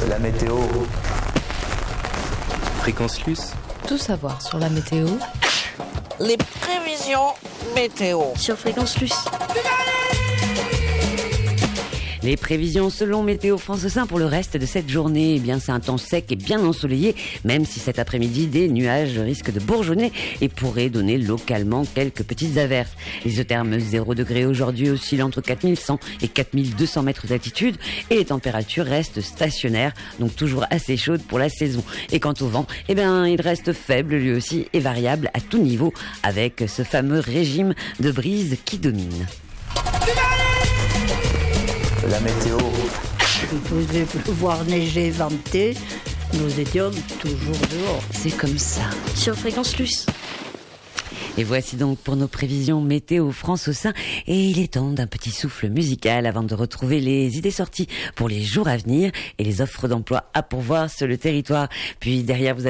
La météo. Fréquence Luce. Tout savoir sur la météo. Les prévisions météo Sur Fréquence Luce. Les prévisions selon Météo France Saint pour le reste de cette journée, eh bien c'est un temps sec et bien ensoleillé, même si cet après-midi des nuages risquent de bourgeonner et pourraient donner localement quelques petites averses. L'isotherme 0 degré aujourd'hui oscille entre 4100 et 4200 mètres d'altitude et les températures restent stationnaires, donc toujours assez chaudes pour la saison. Et quant au vent, eh bien il reste faible lui aussi et variable à tout niveau avec ce fameux régime de brise qui domine. La météo. Il faisait pleuvoir, neiger, venter. Nous étions toujours dehors. C'est comme ça. Sur Fréquence Luce. Et voici donc pour nos prévisions météo France au sein. Et il est temps d'un petit souffle musical avant de retrouver les idées sorties pour les jours à venir et les offres d'emploi à pourvoir sur le territoire. Puis derrière vous avez